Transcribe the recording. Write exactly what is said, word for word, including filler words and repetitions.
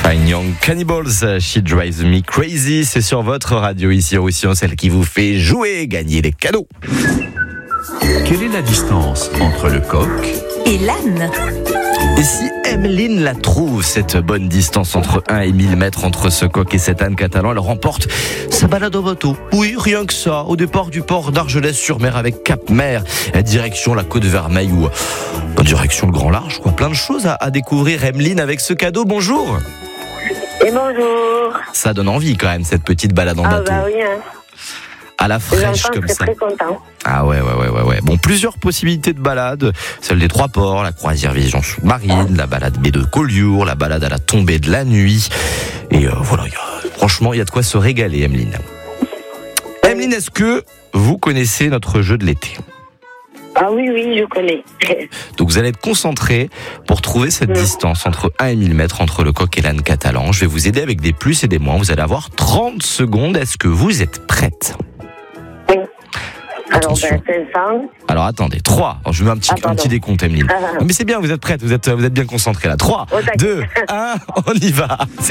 Fine Young Cannibals, She Drives Me Crazy, c'est sur votre radio ici au Roussillon, celle qui vous fait jouer, gagner des cadeaux. Quelle est la distance entre le coq et l'âne? Et si Emeline la trouve, cette bonne distance entre un et mille mètres entre ce coq et cet âne catalan, elle remporte sa balade en bateau. Oui, rien que ça, au départ du port d'Argelès-sur-Mer avec Cap-Mer, direction la Côte-Vermeille ou en direction le Grand Large, quoi. Plein de choses à, à découvrir, Emeline, avec ce cadeau. Bonjour. Et bonjour. Ça donne envie quand même, cette petite balade en ah bateau. Ah bah oui, hein. À la fraîche comme ça. Très content. Ah ouais, ouais, ouais, ouais, ouais. Bon, plusieurs possibilités de balade. Celle des Trois Ports, la croisière Vision sous-marine, la balade baie de Collioure, la balade à la tombée de la nuit. Et euh, voilà, y a, franchement, il y a de quoi se régaler, Emeline. Emeline, est-ce que vous connaissez notre jeu de l'été ? Ah oui, oui, je connais. Donc vous allez être concentrés pour trouver cette oui. distance entre un et mille mètres entre le coq et l'âne catalan. Je vais vous aider avec des plus et des moins. Vous allez avoir trente secondes. Est-ce que vous êtes prête ? Oui. Attention. Alors, ben, cinq cents. Alors attendez, trois. Alors, je mets un petit, ah, un petit décompte, Emeline. Ah, mais c'est bien, vous êtes prête, vous êtes, vous êtes bien concentrés là. trois, oh, deux, un, on y va.